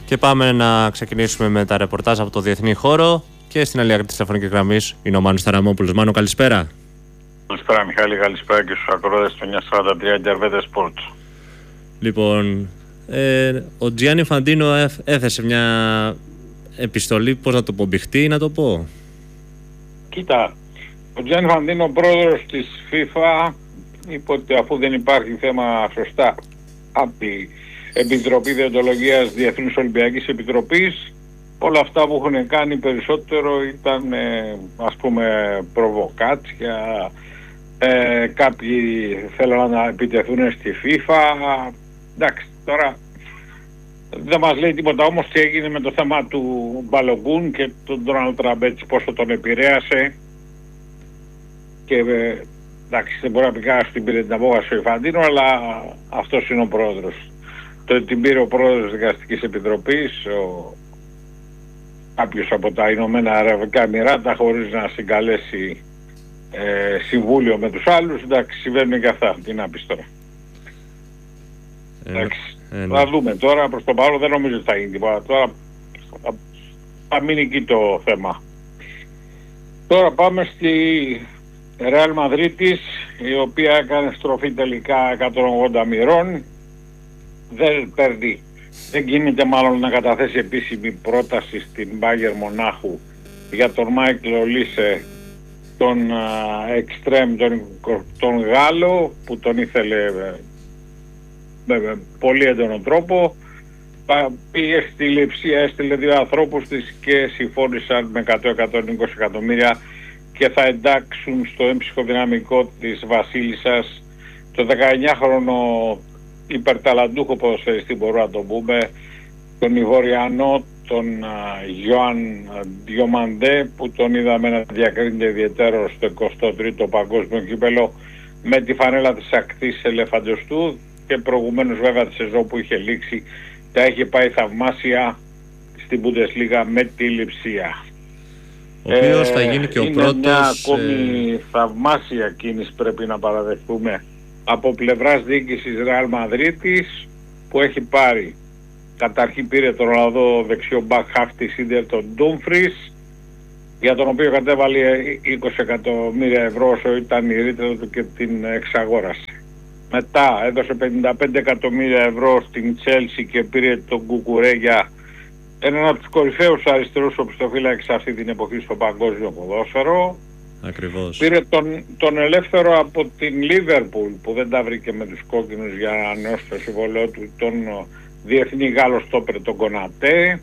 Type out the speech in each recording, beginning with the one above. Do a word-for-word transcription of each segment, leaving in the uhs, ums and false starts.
Και πάμε να ξεκινήσουμε με τα ρεπορτάζ από το διεθνή χώρο. Και στην άλλη άκρη της τηλεφωνικής γραμμής είναι ο Μάνος Ταραμόπουλος. Μάνο, καλησπέρα. Καλησπέρα Μιχάλη, καλησπέρα και στους ακροατές του εννιακόσια σαράντα τρία και Αρβέτε Sports. Λοιπόν, ε, ο Τζιάννι Φαντίνο έθεσε μια επιστολή, πώς να το πω, μπηχτή να το πω. Κοίτα, ο Τζιάννι Φαντίνο, πρόεδρος της FIFA, είπε ότι αφού δεν υπάρχει θέμα σωστά από την Επιτροπή Διοντολογίας Διεθνούς Ολυμπιακής Επιτροπής, όλα αυτά που έχουν κάνει περισσότερο ήταν ε, ας πούμε προβοκάτσια, ε, κάποιοι θέλουν να επιτεθούν στη FIFA. Εντάξει, τώρα δεν μας λέει τίποτα όμως τι έγινε με το θέμα του Μπαλογκούν και τον Ντόναλντ Τραμπ, έτσι πόσο τον επηρέασε. Και ε, εντάξει, δεν μπορεί να πει κανένας την πήρε την απόφαση ο Φαντίνο, αλλά αυτός είναι ο πρόεδρος. Το την πήρε ο πρόεδρος της Δικαστικής Επιτροπής, ο κάποιος από τα Ηνωμένα Αραβικά Εμιράτα, χωρίς να συγκαλέσει ε, συμβούλιο με τους άλλους. Εντάξει, συμβαίνουν και αυτά, τι να πεις τώρα. Ε, εντάξει, ε, ναι. Θα δούμε τώρα, προς το παρόν δεν νομίζω ότι θα γίνει τίποτα. Τώρα θα, θα μείνει εκεί το θέμα. Τώρα πάμε στη Ρεάλ Μαδρίτης, η οποία έκανε στροφή τελικά εκατόν ογδόντα μοιρών. Δεν παίρνει. Δεν κινείται μάλλον να καταθέσει επίσημη πρόταση στην Μπάγερ Μονάχου για τον Μάικλ Ολίσε, τον εξτρέμ, τον, τον Γάλλο, που τον ήθελε με, με πολύ έντονο τρόπο. Πήγε στη Λειψία, έστειλε δύο ανθρώπους της και συμφώνησαν με εκατό με εκατόν είκοσι εκατομμύρια και θα εντάξουν στο έμψυχο δυναμικό της Βασίλισσας το δεκαεννιάχρονο υπερταλαντούχο ποδοσφαιριστή, μπορούμε να το πούμε, τον Ιβοριανό, τον Γιωάν Διομαντέ, που τον είδαμε να διακρίνεται ιδιαίτερο στο εικοστό τρίτο Παγκόσμιο Κύπελλο με τη φανέλα της ακτής Ελεφαντοστού, και προηγουμένως βέβαια τη σεζόν που είχε λήξει τα είχε πάει θαυμάσια στην Bundesliga με τη Λειψία. Ο οποίος ε, θα γίνει και ο είναι πρώτος... Είναι μια ακόμη ε... θαυμάσια κίνηση, πρέπει να παραδεχτούμε, από πλευράς διοίκησης Ρεάλ Μαδρίτης, που έχει πάρει, καταρχήν πήρε τον Ολλανδό δεξιό μπακ χαφ της Ίντερ, τον Ντούμφρις, για τον οποίο κατέβαλε είκοσι εκατομμύρια ευρώ όσο ήταν η ρήτρα του και την εξαγόρασε. Μετά έδωσε πενήντα πέντε εκατομμύρια ευρώ στην Τσέλσι και πήρε τον Κουκουρέγια, έναν από τους κορυφαίους αριστερούς οπισθοφύλακες αυτή την εποχή στο παγκόσμιο ποδόσφαιρο. Ακριβώς. Πήρε τον, τον ελεύθερο από την Λίβερπουλ, που δεν τα βρήκε με τους κόκκινους για να ανανεώσει το συμβόλαιο του, τον διεθνή Γάλλο στόπερ, τον Κονατέ.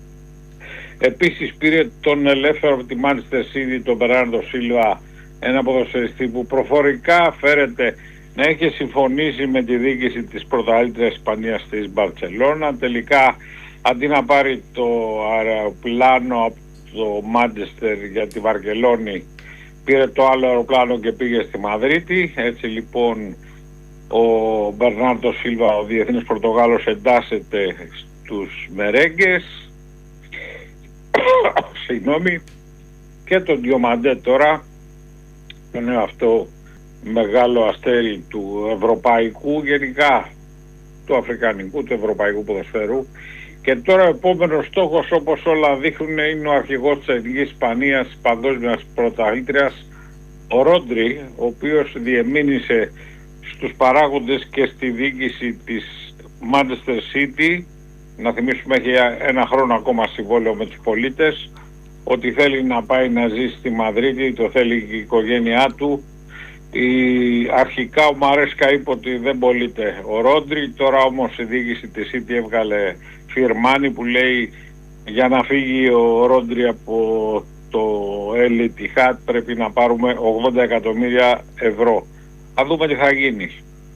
Επίσης πήρε τον ελεύθερο από τη Manchester City, τον Μπερνάρντο Σίλβα, ένα ποδοσφαιριστή που προφορικά φέρεται να είχε συμφωνήσει με τη διοίκηση της πρωταθλήτριας Ισπανίας της Μπαρτσελώνα. Τελικά, αντί να πάρει το αεροπλάνο από το Μάντσεστερ για τη Βαρκελόνη, πήρε το άλλο αεροπλάνο και πήγε στη Μαδρίτη. Έτσι λοιπόν ο Μπερνάρντο Σίλβα, ο διεθνής Πορτογάλος, εντάσσεται στους μερέγκες. Συγγνώμη. Και τον Διομαντέ τώρα, τον νέο αυτό μεγάλο αστέρι του ευρωπαϊκού, γενικά του αφρικανικού, του ευρωπαϊκού ποδοσφαίρου. Και τώρα ο επόμενος στόχος, όπως όλα δείχνουν, είναι ο αρχηγός της Εθνικής Ισπανίας, παγκόσμιας πρωταθλήτριας, ο Ρόντρι, ο οποίος διεμήνυσε στους παράγοντες και στη διοίκηση της Manchester City, να θυμίσουμε έχει ένα χρόνο ακόμα συμβόλαιο με τους πολίτες, ότι θέλει να πάει να ζήσει στη Μαδρίτη, το θέλει και η οικογένειά του. Η, αρχικά ο Μαρέσκα είπε ότι δεν πωλείται ο Ρόντρι, τώρα όμως η διοίκηση της City έβγαλε φιρμάνι που λέει για να φύγει ο Ρόντρι από το El Ittihad πρέπει να πάρουμε ογδόντα εκατομμύρια ευρώ. Θα δούμε τι θα γίνει.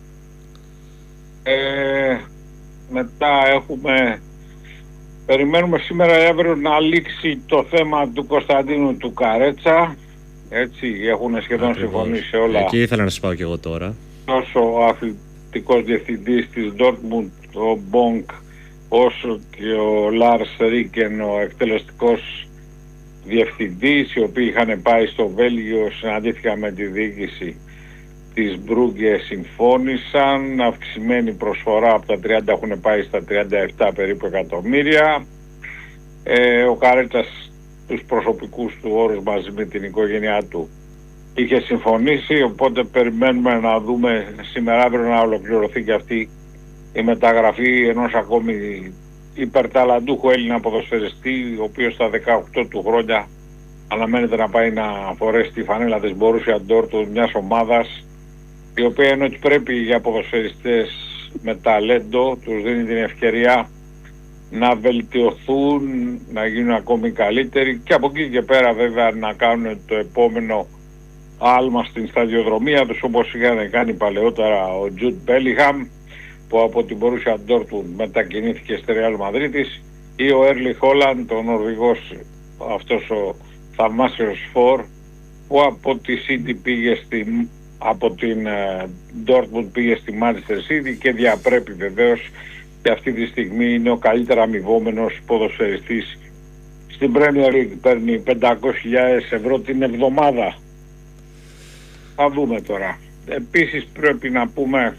Ε, μετά έχουμε, περιμένουμε σήμερα ή αύριο να λήξει το θέμα του Κωνσταντίνου του Καρέτσα. Έτσι, έχουν σχεδόν συμφωνήσει όλα. Εκεί ήθελα να σας πάω και εγώ τώρα. Τόσο ο αθλητικός διευθυντής της Dortmund, ο Μπονκ, όσο και ο Λάρς Ρίκεν, ο εκτελεστικός διευθυντής, οι οποίοι είχαν πάει στο Βέλγιο, συναντήθηκαν με τη διοίκηση της Μπρούγκε συμφώνησαν, αυξημένη προσφορά από τα τριάντα έχουν πάει στα τριάντα επτά περίπου εκατομμύρια. Ε, ο Καρέτσας τους προσωπικούς του όρους μαζί με την οικογένειά του είχε συμφωνήσει, οπότε περιμένουμε να δούμε σήμερα αύριο να ολοκληρωθεί και αυτή η μεταγραφή ενός ακόμη υπερταλαντούχου Έλληνα ποδοσφαιριστή, ο οποίος στα δεκαοκτώ του χρόνια αναμένεται να πάει να φορέσει τη φανέλα της Μπορούσια Ντόρτμουντ, μιας ομάδας η οποία ενώ ότι πρέπει για ποδοσφαιριστές με ταλέντο τους δίνει την ευκαιρία να βελτιωθούν, να γίνουν ακόμη καλύτεροι και από εκεί και πέρα βέβαια να κάνουν το επόμενο άλμα στην σταδιοδρομία τους, όπως είχαν κάνει παλαιότερα ο Τζουντ Μπέλιγχαμ που από την Μπορούσια Ντόρτμουντ μετακινήθηκε στη Ρεάλ Μαδρίτης, ή ο Έρλι Χόλαντ, ο Νορβηγός αυτός ο θαυμάσιος φορ που από τη City πήγε στη, από την Ντόρτμουντ πήγε στη Manchester City και διαπρέπει βεβαίως και αυτή τη στιγμή είναι ο καλύτερα αμοιβόμενος ποδοσφαιριστής στην Premier League, παίρνει πεντακόσιες χιλιάδες ευρώ την εβδομάδα. Θα δούμε τώρα. Επίσης πρέπει να πούμε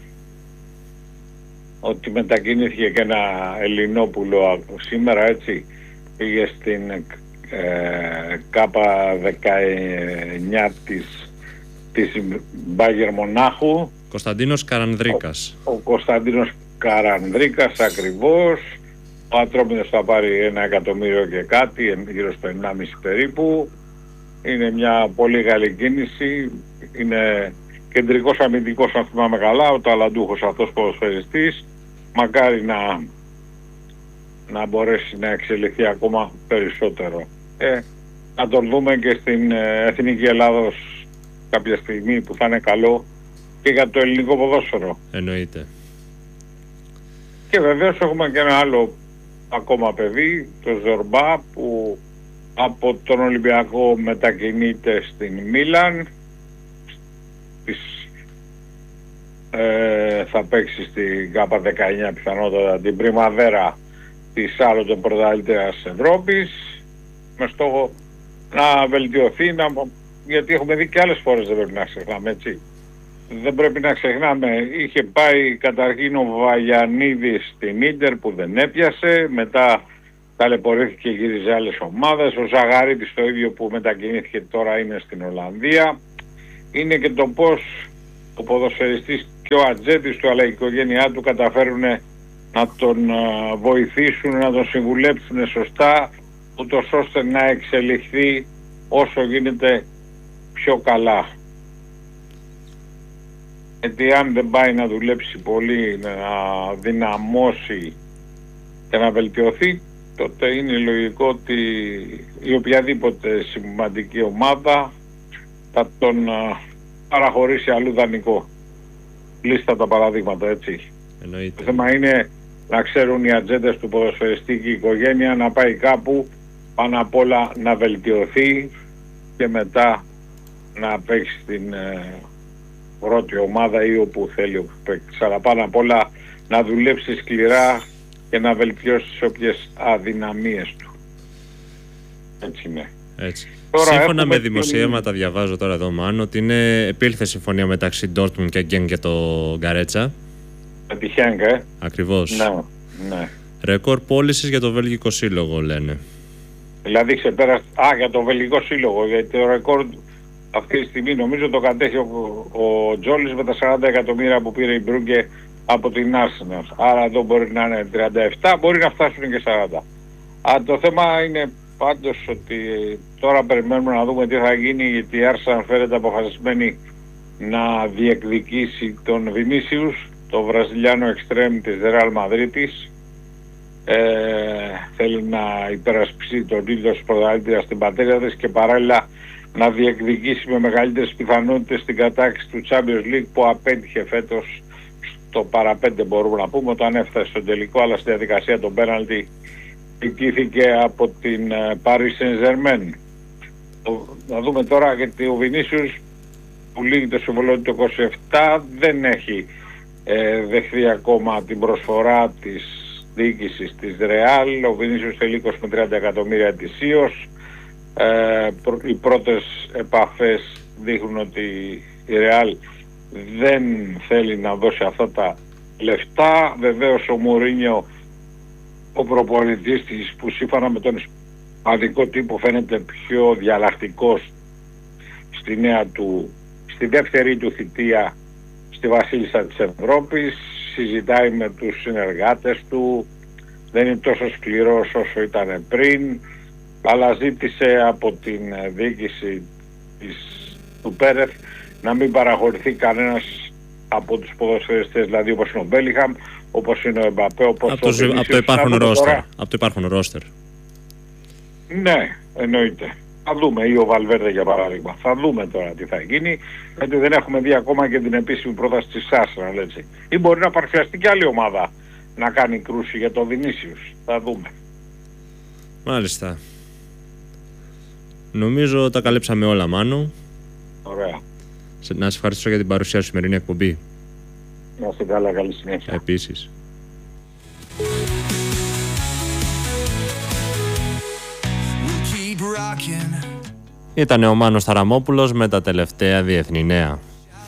ότι μετακινήθηκε και ένα Ελληνόπουλο σήμερα, έτσι, πήγε στην ε, ΚΑΠΑ δεκαεννιά της, της Μπάγερ Μονάχου. Κωνσταντίνος Καρανδρίκας. Ο, ο Κωνσταντίνος Καρανδρίκας ακριβώς. Ο Ατρόμητος θα πάρει ένα εκατομμύριο και κάτι, γύρω στο ενάμιση περίπου. Είναι μια πολύ καλή κίνηση. Είναι κεντρικός αμυντικός, αν θυμάμαι καλά, ο ταλαντούχος αυτός ποδοσφαιριστής. Μακάρι να, να μπορέσει να εξελιχθεί ακόμα περισσότερο. Ε, να τον δούμε και στην ε, Εθνική Ελλάδος κάποια στιγμή που θα είναι καλό και για το ελληνικό ποδόσφαιρο. Εννοείται. Και βεβαίως έχουμε και ένα άλλο ακόμα παιδί, το Ζορμπά, που από τον Ολυμπιακό μετακινείται στην Μίλαν. Ε, θα παίξει στην ΚΑΠΑ δεκαεννιά πιθανότατα την πριμαβέρα της άλλο των πρωταθλητές Ευρώπης, με στόχο να βελτιωθεί, να, γιατί έχουμε δει και άλλες φορές, δεν πρέπει να ξεχνάμε, έτσι. Δεν πρέπει να ξεχνάμε, είχε πάει καταρχήν ο Βαγιανίδης στην Ίντερ που δεν έπιασε, μετά ταλαιπωρήθηκε και γύριζε άλλες ομάδες, ο Ζαγαρίτης το ίδιο που μετακινήθηκε, τώρα είναι στην Ολλανδία. Είναι και το πώς ο ποδοσφαιριστής και ο ατζέτης του αλλά η οικογένειά του καταφέρουν να τον βοηθήσουν, να τον συμβουλέψουν σωστά, ούτως ώστε να εξελιχθεί όσο γίνεται πιο καλά. Γιατί αν δεν πάει να δουλέψει πολύ, να δυναμώσει και να βελτιωθεί, τότε είναι λογικό ότι η οποιαδήποτε σημαντική ομάδα θα τον παραχωρήσει αλλού δανεικό. Λίστα τα παραδείγματα, έτσι. Εννοείται. Το θέμα είναι να ξέρουν οι ατζέντες του ποδοσφαιριστή και η οικογένεια να πάει κάπου, πάνω απ' όλα να βελτιωθεί και μετά να παίξει στην ε, πρώτη ομάδα ή όπου θέλει όπου παίξει. Αλλά πάνω απ' όλα να δουλέψει σκληρά και να βελτιώσει τις όποιες αδυναμίες του. Έτσι είναι. Έτσι. Τώρα σύμφωνα με την... δημοσιεύματα, διαβάζω τώρα εδώ, Μάν, ότι είναι επήλθε συμφωνία μεταξύ Ντόρτμουντ και Γκένγκ για το Γκαρέτσα. Με τη Χένγκ, ε. Ακριβώς. Ναι, ναι. Ρεκόρ πώλησης για το Βέλγικο Σύλλογο, λένε. Δηλαδή ξεπέρασε... Α, για το Βελγικό Σύλλογο, γιατί το ρεκόρ αυτή τη στιγμή νομίζω το κατέχει ο, ο Τζόλης με τα σαράντα εκατομμύρια που πήρε η Μπρούγκε από την Arsenal. Άρα εδώ μπορεί να είναι τριάντα επτά, μπορεί να φτάσουν και σαράντα. Α, το θέμα είναι πάντως ότι τώρα περιμένουμε να δούμε τι θα γίνει, γιατί η Arsenal φαίνεται αποφασισμένη να διεκδικήσει τον Βινίσιους, το βραζιλιάνο εξτρέμ της Ρεάλ Μαδρίτης. Ε, θέλει να υπερασπιστεί τον τίτλο της πρωταθλήτριας στην πατρίδα της και παράλληλα να διεκδικήσει με μεγαλύτερες πιθανότητες την κατάκτηση του Champions League που απέτυχε φέτος στο παραπέντε, μπορούμε να πούμε, όταν έφτασε στο τελικό, αλλά στη διαδικασία των πέναλτι νικήθηκε από την Paris Saint-Germain. Να δούμε τώρα, γιατί ο Βινίσιους που λύγει το συμβολό του είκοσι επτά δεν έχει ε, δεχθεί ακόμα την προσφορά της διοίκησης της Ρεάλ. Ο Βινίσιους θέλει είκοσι με τριάντα εκατομμύρια ετησίως. Ε, οι πρώτες επαφές δείχνουν ότι η Ρεάλ δεν θέλει να δώσει αυτά τα λεφτά. Βεβαίως ο Μουρίνιο, ο προπονητής της, που σύμφωνα με τον ισπανικό τύπο φαίνεται πιο διαλλακτικός στη νέα του, στη δεύτερη του θητεία στη Βασίλισσα της Ευρώπης, συζητάει με τους συνεργάτες του, δεν είναι τόσο σκληρός όσο ήταν πριν, αλλά ζήτησε από την διοίκηση της, του Πέρεθ να μην παραχωρηθεί κανένας από τους ποδοσφαιριστές, δηλαδή όπως είναι ο Μπέλιγχαμ, όπως είναι ο Εμπαπέ, όπως από, το, από το υπάρχον ρόστερ. Από το υπάρχον ρόστερ. Ναι, εννοείται. Θα δούμε, ή ο Βαλβέρδε για παράδειγμα. Θα δούμε τώρα τι θα γίνει, γιατί δεν έχουμε δει ακόμα και την επίσημη πρόταση της Arsenal, έτσι. Ή μπορεί να παρουσιαστεί και άλλη ομάδα να κάνει κρούση για τον Βινίσιους. Θα δούμε. Μάλιστα. Νομίζω τα καλύψαμε όλα, Μάνο. Ωραία. Να σε ευχαριστήσω για την παρουσία σου σημερινή εκπομπή. Να είστε καλά, καλή συνέχεια. Επίσης. Ήταν ο Μάνος Ταραμόπουλος με τα τελευταία διεθνή νέα.